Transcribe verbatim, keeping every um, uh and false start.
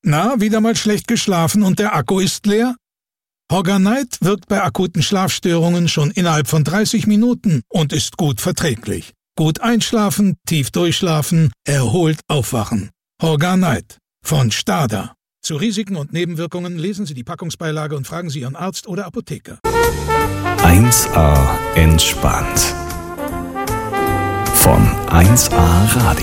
Na, wieder mal schlecht geschlafen und der Akku ist leer? Horganite wirkt bei akuten Schlafstörungen schon innerhalb von dreißig Minuten und ist gut verträglich. Gut einschlafen, tief durchschlafen, erholt aufwachen. Horganite von Stada. Zu Risiken und Nebenwirkungen lesen Sie die Packungsbeilage und fragen Sie Ihren Arzt oder Apotheker. eins A entspannt. Von eins A Radio.